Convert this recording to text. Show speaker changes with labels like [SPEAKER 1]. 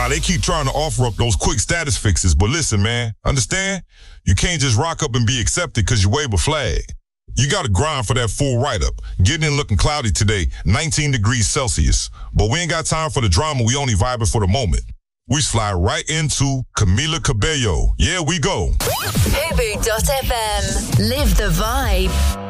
[SPEAKER 1] Nah, they keep trying to offer up those quick status fixes, but listen, man, understand? You can't just rock up and be accepted because you wave a flag. You got to grind for that full write-up. Getting in looking cloudy today, 19 degrees Celsius. But we ain't got time for the drama, we only vibing for the moment. We slide right into Camila Cabello. Yeah, we go.
[SPEAKER 2] Fubu.fm. Live the vibe.